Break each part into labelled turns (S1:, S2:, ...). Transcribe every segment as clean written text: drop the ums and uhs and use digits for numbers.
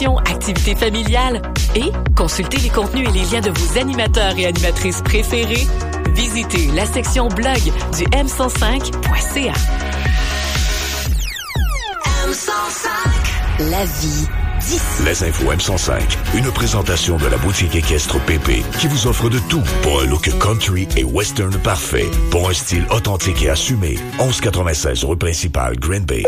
S1: activités familiales et consultez les contenus et les liens de vos animateurs et animatrices préférés. Visitez la section blog du m105.ca. M105. La vie d'ici.
S2: Les infos M105. Une présentation de la boutique équestre PP qui vous offre de tout pour un look country et western parfait. Pour un style authentique et assumé. 1196 rue principale, Green Bay.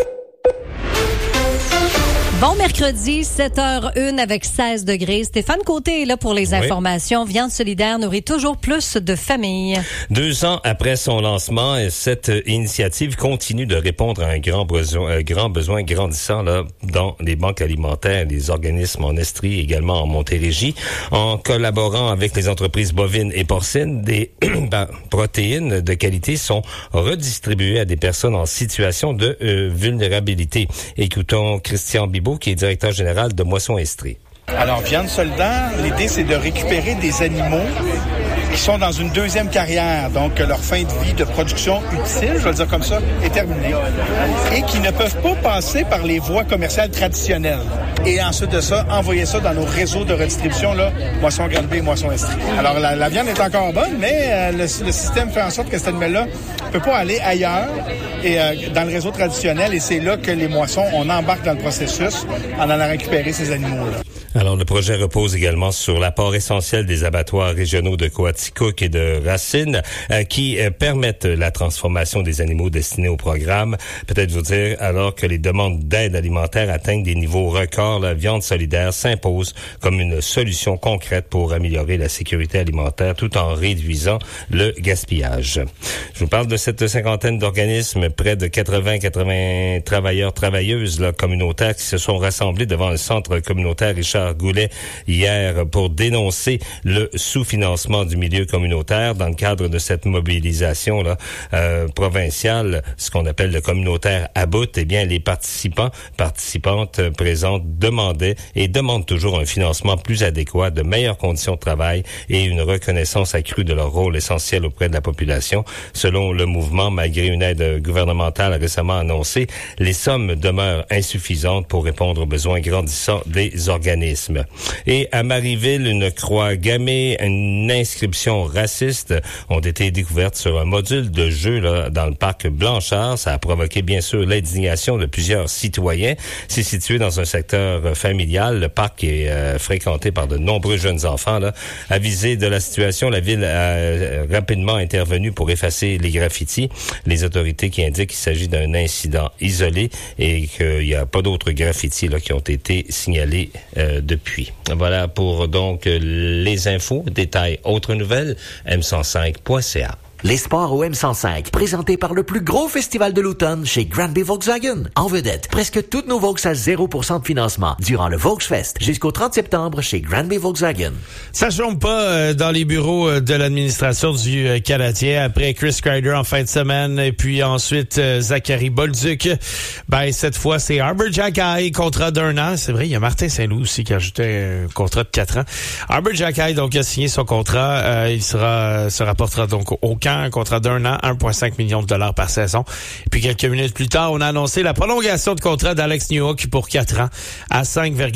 S3: Bon mercredi, 7h01 avec 16 degrés. Stéphane Côté est là pour les informations. Viande solidaire nourrit toujours plus de familles.
S4: 2 ans après son lancement, cette initiative continue de répondre à un grand besoin grandissant là, dans les banques alimentaires, les organismes en Estrie, également en Montérégie. En collaborant avec les entreprises bovines et porcines, des protéines de qualité sont redistribuées à des personnes en situation de vulnérabilité. Écoutons Christian Bibot, qui est directeur général de Moisson Estrie.
S5: Alors, Viande solidaire, l'idée, c'est de récupérer des animaux qui sont dans une deuxième carrière, donc leur fin de vie de production utile, je vais le dire comme ça, est terminée, et qui ne peuvent pas passer par les voies commerciales traditionnelles. Et ensuite de ça, envoyer ça dans nos réseaux de redistribution, là, Moisson Grande Bay et Moisson Estrie. Alors, la viande est encore bonne, mais le système fait en sorte que cet animal-là ne peut pas aller ailleurs et dans le réseau traditionnel, et c'est là que les moissons, on embarque dans le processus en allant récupérer ces animaux-là.
S4: Alors, le projet repose également sur l'apport essentiel des abattoirs régionaux de Coaticook et de Racine qui permettent la transformation des animaux destinés au programme. Peut-être vous dire, alors que les demandes d'aide alimentaire atteignent des niveaux records, la Viande solidaire s'impose comme une solution concrète pour améliorer la sécurité alimentaire tout en réduisant le gaspillage. Je vous parle de cette cinquantaine d'organismes, près de 80 travailleurs-travailleuses là, communautaires qui se sont rassemblés devant le centre communautaire Richard Goulet hier pour dénoncer le sous-financement du milieu communautaire dans le cadre de cette mobilisation là provinciale, ce qu'on appelle le communautaire à bout. Eh bien, les participantes présentes demandaient et demandent toujours un financement plus adéquat, de meilleures conditions de travail et une reconnaissance accrue de leur rôle essentiel auprès de la population. Selon le mouvement, malgré une aide gouvernementale récemment annoncée, les sommes demeurent insuffisantes pour répondre aux besoins grandissants des organismes. Et à Marieville, une croix gammée, une inscription raciste ont été découvertes sur un module de jeu là, dans le parc Blanchard. Ça a provoqué bien sûr l'indignation de plusieurs citoyens. C'est situé dans un secteur familial. Le parc est fréquenté par de nombreux jeunes enfants. Là. Avisée de la situation, la ville a rapidement intervenu pour effacer les graffitis. Les autorités qui indiquent qu'il s'agit d'un incident isolé et qu'il n'y a pas d'autres graffitis là, qui ont été signalés depuis. Voilà pour donc les infos. Détails, autres nouvelles, m105.ca.
S6: Les sports au M105, présentés par le plus gros festival de l'automne chez Grande Bay Volkswagen. En vedette, presque toutes nos Volks à 0% de financement durant le Volksfest jusqu'au 30 septembre chez Grande Bay Volkswagen.
S7: Ça chôme pas dans les bureaux de l'administration du Canadien après Chris Kreider en fin de semaine et puis ensuite Zachary Bolduc. Ben cette fois c'est Arbor Xhekaj, contrat d'1 an. C'est vrai, il y a Martin Saint-Louis aussi qui a ajouté un contrat de 4 ans. Arbor Xhekaj donc a signé son contrat. Il se rapportera donc au camp. Un contrat d'1 an, 1,5 million de dollars par saison. Et puis quelques minutes plus tard, on a annoncé la prolongation de contrat d'Alex Newhook pour 4 ans à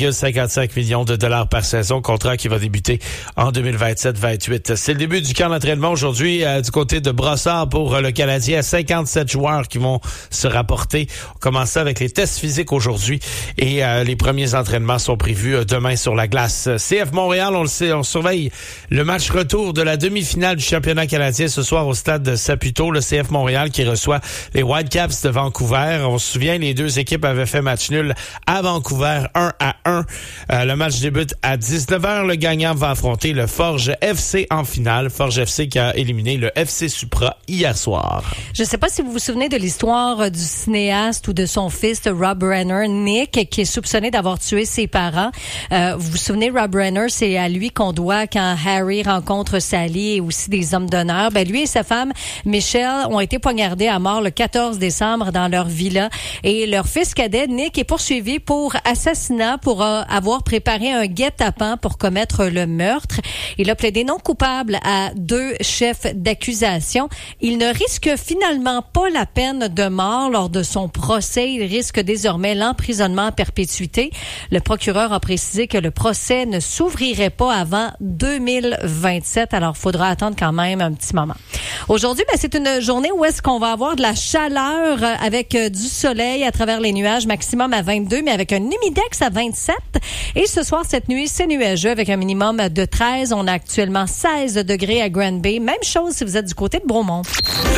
S7: 5,55 millions de dollars par saison. Contrat qui va débuter en 2027-28. C'est le début du camp d'entraînement aujourd'hui du côté de Brossard pour le Canadien. 57 joueurs qui vont se rapporter. On commence avec les tests physiques aujourd'hui et les premiers entraînements sont prévus demain sur la glace. CF Montréal, on le sait, on surveille le match retour de la demi-finale du championnat canadien ce soir au stade de Saputo, le CF Montréal qui reçoit les Whitecaps de Vancouver. On se souvient, les deux équipes avaient fait match nul à Vancouver, 1-1. Le match débute à 19h. Le gagnant va affronter le Forge FC en finale. Forge FC qui a éliminé le FC Supra hier soir.
S3: Je ne sais pas si vous vous souvenez de l'histoire du cinéaste ou de son fils, Rob Renner, Nick, qui est soupçonné d'avoir tué ses parents. Vous vous souvenez, Rob Renner, c'est à lui qu'on doit quand Harry rencontre Sally et aussi des hommes d'honneur. Ben lui et sa femme, Michelle, ont été poignardés à mort le 14 décembre dans leur villa. Et leur fils cadet, Nick, est poursuivi pour assassinat, pour avoir préparé un guet-apens pour commettre le meurtre. Il a plaidé non coupable à 2 chefs d'accusation. Il ne risque finalement pas la peine de mort lors de son procès. Il risque désormais l'emprisonnement à perpétuité. Le procureur a précisé que le procès ne s'ouvrirait pas avant 2027. Alors, il faudra attendre quand même un petit moment. Aujourd'hui, c'est une journée où est-ce qu'on va avoir de la chaleur avec du soleil à travers les nuages, maximum à 22, mais avec un humidex à 27. Et ce soir, cette nuit, c'est nuageux avec un minimum de 13. On a actuellement 16 degrés à Granby. Même chose si vous êtes du côté de Bromont.